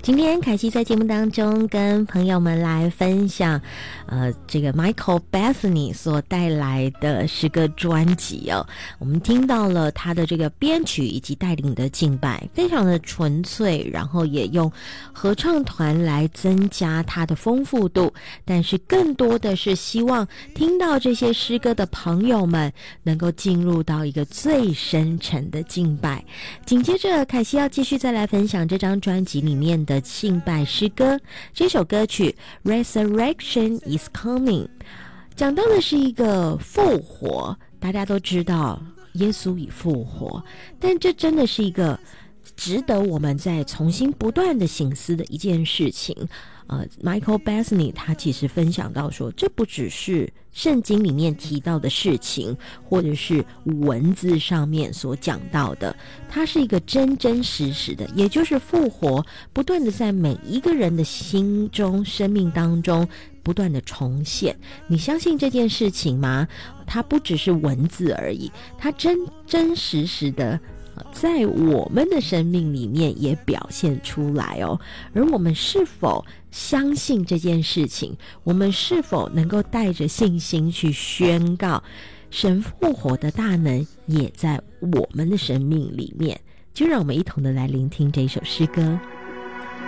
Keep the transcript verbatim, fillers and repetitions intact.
今天凯西在节目当中跟朋友们来分享呃，这个 Michael Bethany 所带来的诗歌专辑哦。我们听到了他的这个编曲以及带领的敬拜非常的纯粹，然后也用合唱团来增加它的丰富度，但是更多的是希望听到这些诗歌的朋友们能够进入到一个最深沉的敬拜。紧接着凯西要继续再来分享这张专辑里面的敬拜诗歌，这首歌曲 Resurrection is Coming 讲到的是一个复活，大家都知道耶稣已复活，但这真的是一个值得我们再重新不断的省思的一件事情。呃 Michael Bethany 他其实分享到说，这不只是圣经里面提到的事情，或者是文字上面所讲到的，它是一个真真实实的，也就是复活不断的在每一个人的心中生命当中不断的重现。你相信这件事情吗？它不只是文字而已，它真真实实的在我们的生命里面也表现出来哦。而我们是否相信这件事情？我们是否能够带着信心去宣告神复活的大能也在我们的生命里面？就让我们一同的来聆听这首诗歌。